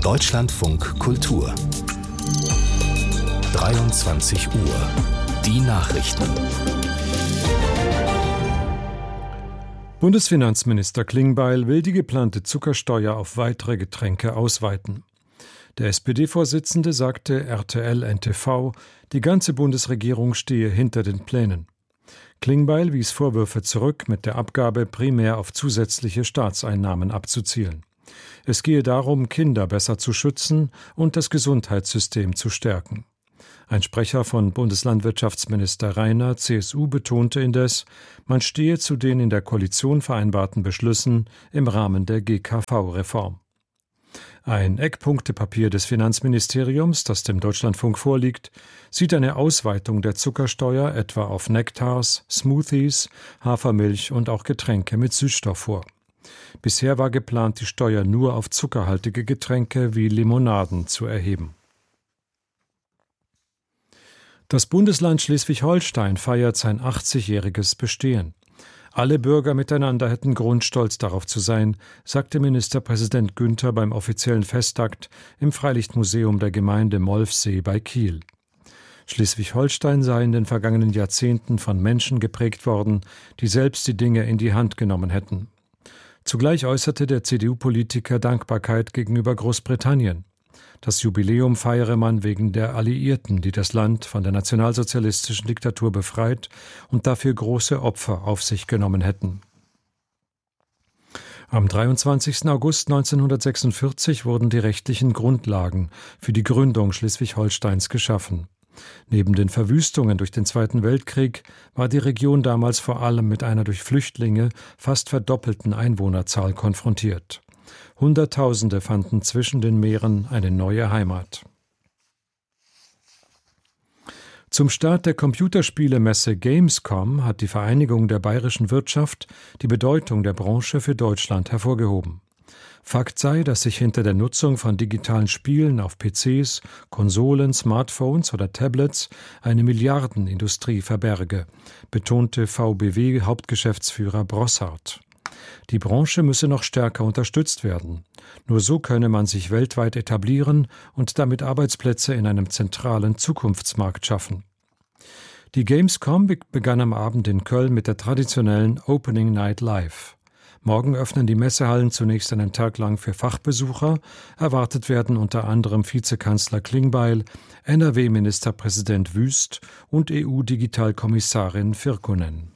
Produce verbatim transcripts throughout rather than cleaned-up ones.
Deutschlandfunk Kultur. dreiundzwanzig Uhr. Die Nachrichten. Bundesfinanzminister Klingbeil will die geplante Zuckersteuer auf weitere Getränke ausweiten. Der S P D-Vorsitzende sagte R T L N T V, die ganze Bundesregierung stehe hinter den Plänen. Klingbeil wies Vorwürfe zurück, mit der Abgabe primär auf zusätzliche Staatseinnahmen abzuzielen. Es gehe darum, Kinder besser zu schützen und das Gesundheitssystem zu stärken. Ein Sprecher von Bundeslandwirtschaftsminister Rainer, C S U, betonte indes, man stehe zu den in der Koalition vereinbarten Beschlüssen im Rahmen der G K V-Reform. Ein Eckpunktepapier des Finanzministeriums, das dem Deutschlandfunk vorliegt, sieht eine Ausweitung der Zuckersteuer etwa auf Nektars, Smoothies, Hafermilch und auch Getränke mit Süßstoff vor. Bisher war geplant, die Steuer nur auf zuckerhaltige Getränke wie Limonaden zu erheben. Das Bundesland Schleswig-Holstein feiert sein achtzigjähriges Bestehen. Alle Bürger miteinander hätten Grund, stolz darauf zu sein, sagte Ministerpräsident Günther beim offiziellen Festakt im Freilichtmuseum der Gemeinde Molfsee bei Kiel. Schleswig-Holstein sei in den vergangenen Jahrzehnten von Menschen geprägt worden, die selbst die Dinge in die Hand genommen hätten. Zugleich äußerte der C D U-Politiker Dankbarkeit gegenüber Großbritannien. Das Jubiläum feiere man wegen der Alliierten, die das Land von der nationalsozialistischen Diktatur befreit und dafür große Opfer auf sich genommen hätten. Am dreiundzwanzigsten August neunzehnhundertsechsundvierzig wurden die rechtlichen Grundlagen für die Gründung Schleswig-Holsteins geschaffen. Neben den Verwüstungen durch den Zweiten Weltkrieg war die Region damals vor allem mit einer durch Flüchtlinge fast verdoppelten Einwohnerzahl konfrontiert. Hunderttausende fanden zwischen den Meeren eine neue Heimat. Zum Start der Computerspielemesse Gamescom hat die Vereinigung der bayerischen Wirtschaft die Bedeutung der Branche für Deutschland hervorgehoben. Fakt sei, dass sich hinter der Nutzung von digitalen Spielen auf P Cs, Konsolen, Smartphones oder Tablets eine Milliardenindustrie verberge, betonte V B W-Hauptgeschäftsführer Brossart. Die Branche müsse noch stärker unterstützt werden. Nur so könne man sich weltweit etablieren und damit Arbeitsplätze in einem zentralen Zukunftsmarkt schaffen. Die Gamescom begann am Abend in Köln mit der traditionellen Opening Night Live. Morgen öffnen die Messehallen zunächst einen Tag lang für Fachbesucher. Erwartet werden unter anderem Vizekanzler Klingbeil, N R W-Ministerpräsident Wüst und E U-Digitalkommissarin Virkkunen.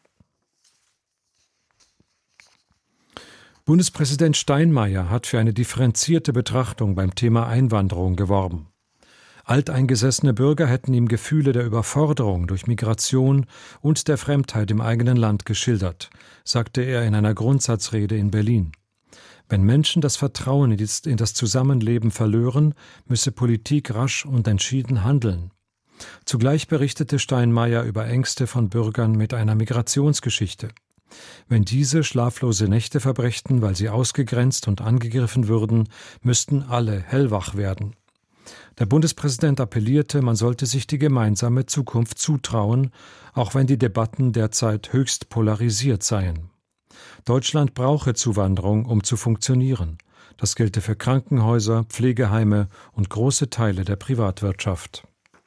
Bundespräsident Steinmeier hat für eine differenzierte Betrachtung beim Thema Einwanderung geworben. Alteingesessene Bürger hätten ihm Gefühle der Überforderung durch Migration und der Fremdheit im eigenen Land geschildert, sagte er in einer Grundsatzrede in Berlin. Wenn Menschen das Vertrauen in das Zusammenleben verlören, müsse Politik rasch und entschieden handeln. Zugleich berichtete Steinmeier über Ängste von Bürgern mit einer Migrationsgeschichte. Wenn diese schlaflose Nächte verbrächten, weil sie ausgegrenzt und angegriffen würden, müssten alle hellwach werden. Der Bundespräsident appellierte, man sollte sich die gemeinsame Zukunft zutrauen, auch wenn die Debatten derzeit höchst polarisiert seien. Deutschland brauche Zuwanderung, um zu funktionieren. Das gelte für Krankenhäuser, Pflegeheime und große Teile der Privatwirtschaft.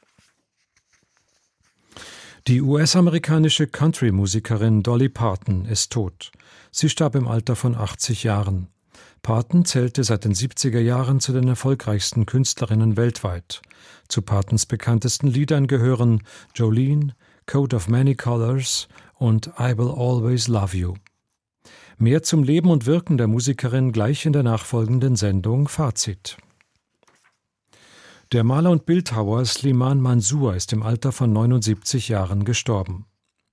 Die U S-amerikanische Country-Musikerin Dolly Parton ist tot. Sie starb im Alter von achtzig Jahren. Parton zählte seit den siebziger Jahren zu den erfolgreichsten Künstlerinnen weltweit. Zu Partons bekanntesten Liedern gehören Jolene, Coat of Many Colors und I Will Always Love You. Mehr zum Leben und Wirken der Musikerin gleich in der nachfolgenden Sendung Fazit. Der Maler und Bildhauer Sliman Mansour ist im Alter von neunundsiebzig Jahren gestorben.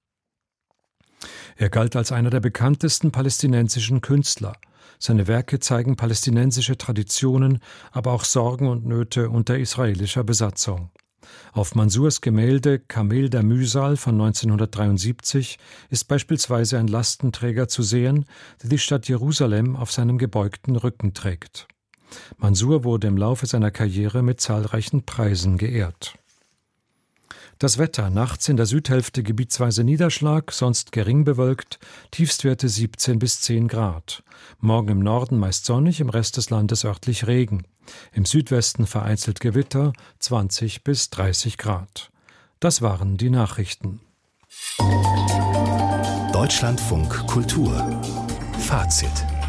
Er galt als einer der bekanntesten palästinensischen Künstler. Seine Werke zeigen palästinensische Traditionen, aber auch Sorgen und Nöte unter israelischer Besatzung. Auf Mansours Gemälde Kamel der Mühsal von neunzehnhundertdreiundsiebzig ist beispielsweise ein Lastenträger zu sehen, der die Stadt Jerusalem auf seinem gebeugten Rücken trägt. Mansour wurde im Laufe seiner Karriere mit zahlreichen Preisen geehrt. Das Wetter: nachts in der Südhälfte gebietsweise Niederschlag, sonst gering bewölkt, Tiefstwerte siebzehn bis zehn Grad. Morgen im Norden meist sonnig, im Rest des Landes örtlich Regen. Im Südwesten vereinzelt Gewitter, zwanzig bis dreißig Grad. Das waren die Nachrichten. Deutschlandfunk Kultur Fazit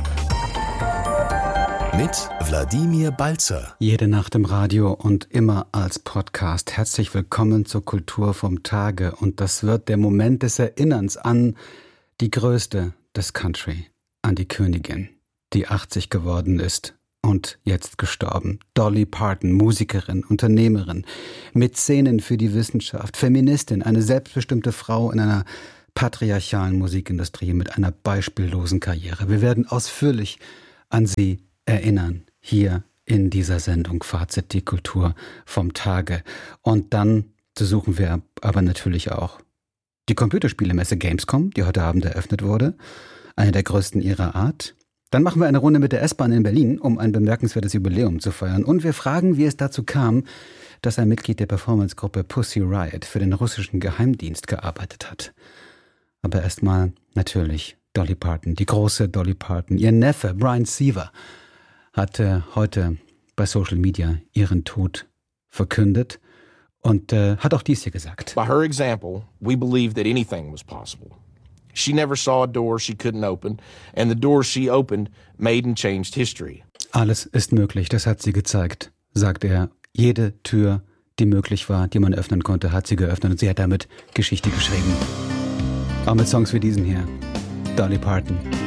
mit Wladimir Balzer. Jede Nacht im Radio und immer als Podcast. Herzlich willkommen zur Kultur vom Tage. Und das wird der Moment des Erinnerns an die Größte des Country, an die Königin, die achtzig geworden ist und jetzt gestorben. Dolly Parton, Musikerin, Unternehmerin, Mäzenin für die Wissenschaft, Feministin, eine selbstbestimmte Frau in einer patriarchalen Musikindustrie mit einer beispiellosen Karriere. Wir werden ausführlich an sie erinnern, hier in dieser Sendung Fazit, die Kultur vom Tage. Und dann besuchen wir aber natürlich auch die Computerspielemesse Gamescom, die heute Abend eröffnet wurde, eine der größten ihrer Art. Dann machen wir eine Runde mit der S-Bahn in Berlin, um ein bemerkenswertes Jubiläum zu feiern. Und wir fragen, wie es dazu kam, dass ein Mitglied der Performancegruppe Pussy Riot für den russischen Geheimdienst gearbeitet hat. Aber erstmal natürlich Dolly Parton, die große Dolly Parton. Ihr Neffe Brian Seaver hatte heute bei Social Media ihren Tod verkündet und äh, hat auch dies hier gesagt. By her example, we believe that anything was possible. She never saw a door she couldn't open, and the doors she opened made and changed history. Alles ist möglich, das hat sie gezeigt, sagt er. Jede Tür, die möglich war, die man öffnen konnte, hat sie geöffnet und sie hat damit Geschichte geschrieben. Auch mit Songs wie diesen hier. Dolly Parton.